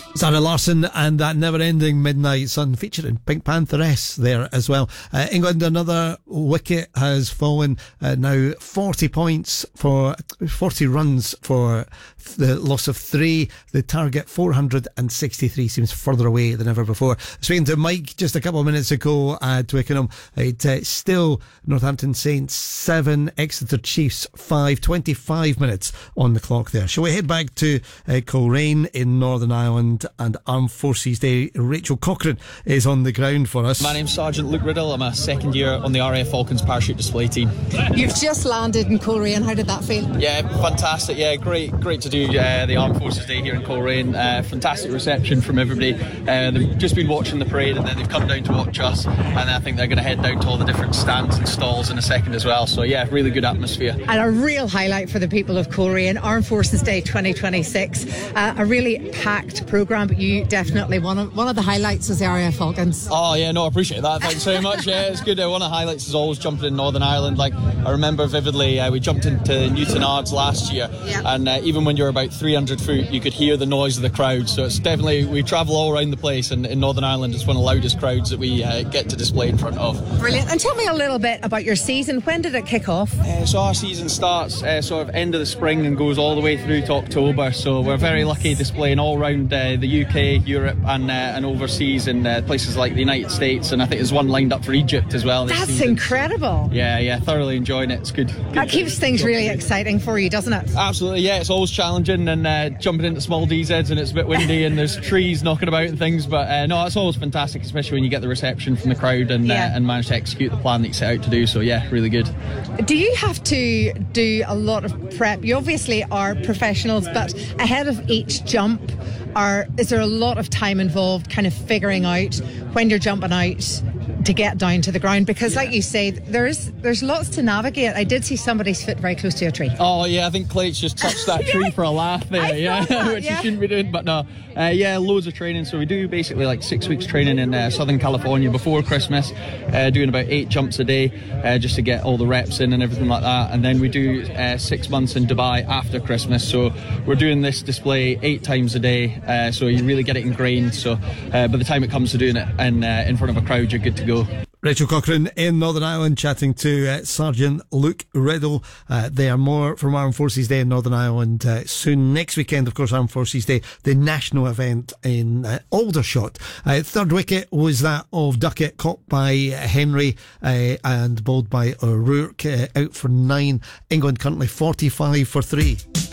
Zara Larsson and That Never Ending Midnight Sun, featuring Pink Pantheress there as well. England, another wicket has fallen. Now 40 points for 40 runs for the loss of 3. The target 463 seems further away than ever before. Speaking to Mike just a couple of minutes ago at Twickenham, it's still Northampton Saints 7, Exeter Chiefs 5, 25 minutes on the clock there. Shall we head back to Coleraine in Northern Ireland and Armed Forces Day? Rachel Cochrane is on the ground for us. My name's Sergeant Luke Riddle. I'm a second year on the RAF Falcons parachute display team. You've just landed in Coleraine. How did that feel? Yeah, fantastic. Yeah, great to do the Armed Forces Day here in Coleraine. Fantastic reception from everybody. They've just been watching the parade and then they've come down to watch us, and I think they're going to head down to all the different stands and stalls in a second as well. So yeah, really good atmosphere. And a real highlight for the people of Coleraine, Armed Forces Day 2026. A really packed programme, but you definitely one of the highlights was the RAF Falcons. Oh yeah, no, I appreciate that. Thanks very much. Yeah, it's good. One of the highlights is always jumping in Northern Ireland. Like, I remember vividly, we jumped into Newtonards last year, and even when you're about 300 foot, you could hear the noise of the crowd. So it's definitely, we travel all around the place, and in Northern Ireland it's one of the loudest crowds that we get to display in front of. Brilliant. And tell me a little bit about your season. When did it kick off? So our season starts sort of end of the spring and goes all the way through to October. So we're very lucky displaying all around the UK, Europe and overseas in places like the United States, and I think there's one lined up for Egypt as well. That's season. Incredible. Yeah, thoroughly enjoying it. It's good. That keeps things really exciting for you, doesn't it? Absolutely, yeah. It's always challenging, and jumping into small DZs, and it's a bit windy and there's trees knocking about and things, but no, it's always fantastic, especially when you get the reception from the crowd and manage to execute the plan that you set out to do. So yeah, really good. Do you have to do a lot of prep? You obviously are professionals, but ahead of each jump, is there a lot of time involved kind of figuring out when you're jumping out to get down to the ground? Because like you say, there's lots to navigate. I did see somebody's foot very close to a tree. Oh yeah, I think Clay's just touched that tree for a laugh there, which you shouldn't be doing, but no. Loads of training. So we do basically like 6 weeks training in Southern California before Christmas, doing about 8 jumps a day, just to get all the reps in and everything like that. And then we do 6 months in Dubai after Christmas. So we're doing this display 8 times a day, so you really get it ingrained. So by the time it comes to doing it in front of a crowd, you're good to go. Rachel Cochrane in Northern Ireland chatting to Sergeant Luke Riddle. There are more from Armed Forces Day in Northern Ireland soon. Next weekend, of course, Armed Forces Day, the national event in Aldershot. Third wicket was that of Duckett, caught by Henry and bowled by O'Rourke, out for 9. England currently 45 for 3.